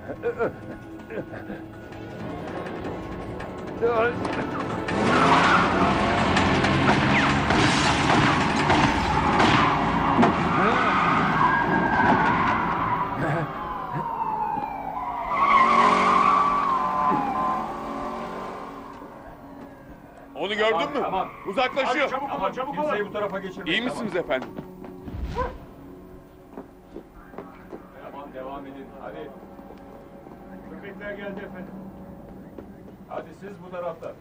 Onu gördün mü? Tamam. Uzaklaşıyor. Hadi çabuk olun, çabuk olun. Kimseyi bu tarafa geçirmeyin. İyi misiniz efendim? Tamam, devam edin. Hadi. Köpekler geldi efendim. Hadi siz bu tarafta.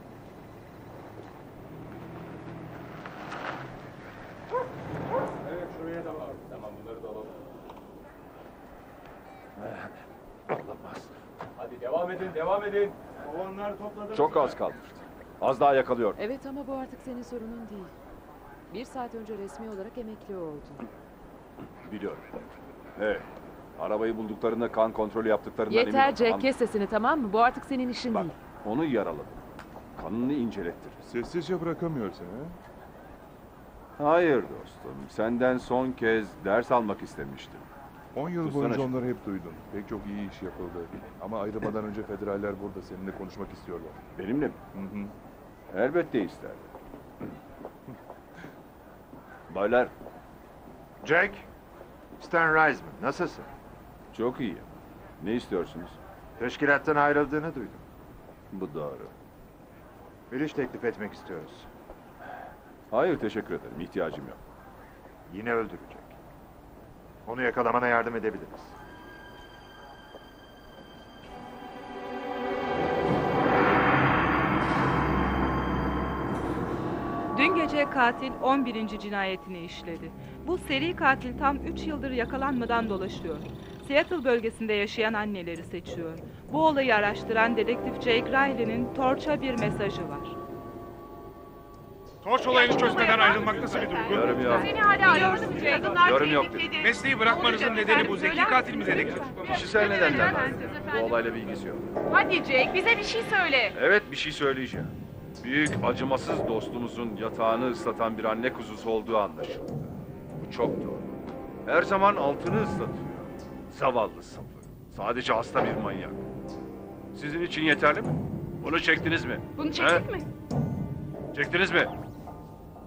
Evet, şuraya da var. Tamam, bunları da alalım. Olamaz. Hadi devam edin, devam edin. Kovanları topladım. Çok az kalmıştı. Az daha yakalıyor. Evet ama bu artık senin sorunun değil. 1 saat önce resmi olarak emekli oldun. Biliyorum. Hey, arabayı bulduklarında kan kontrolü yaptıklarından eminim. Yeter Jack, Tamam. kes sesini, tamam mı? Bu artık senin işin Bak, değil. onu yaraladım. Kanını incelettir. Sessizce bırakamıyorsun ha? Hayır dostum. Senden son kez ders almak istemiştim. 10 yıl Sussana boyunca şimdi. onları hep duydum. Pek çok iyi iş yapıldı. Ama ayrılmadan önce federaller burada seninle konuşmak istiyorlar. Benimle mi? Hı hı. Elbette ister. Baylar, Jack, Stan Reisman, nasılsın? çok iyi. Ne istiyorsunuz? Teşkilattan ayrıldığını duydum. Bu doğru. Bir iş teklif etmek istiyoruz. Hayır, teşekkür ederim. İhtiyacım yok. Yine öldürecek. Onu yakalamana yardım edebiliriz. Dün gece katil 11. cinayetini işledi. Bu seri katil tam 3 yıldır yakalanmadan dolaşıyor. Seattle bölgesinde yaşayan anneleri seçiyor. Bu olayı araştıran dedektif Jake Riley'nin Torch'a bir mesajı var. Torç olayını çözmeden ayrılmak nasıl bir duygu? Yorum yok. Seni hala arıyorsun Jake. Yorum yok dedim. Mesleği bırakmanızın nedeni bu zeki katil mi dedektif? Kişisel nedenler var. Bu olayla bilgisi yok. Hadi Jake, bize bir şey söyle. Evet, bir şey söyleyeceğim. Büyük acımasız dostumuzun yatağını ıslatan bir anne kuzusu olduğu anlaşıldı. Bu çok doğru. Her zaman altını ıslatıyor. Zavallı sapı. Sadece hasta bir manyak. Sizin için yeterli mi? Bunu çektiniz mi? Bunu çektik He? mi? Çektiniz mi?